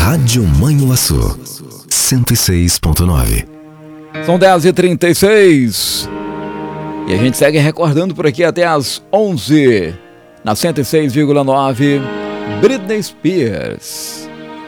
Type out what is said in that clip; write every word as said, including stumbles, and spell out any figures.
Rádio Manhuaçu, cento e seis ponto nove. São dez e trinta e seis. E a gente segue recordando por aqui até as onze. Na cento e seis vírgula nove, Britney Spears.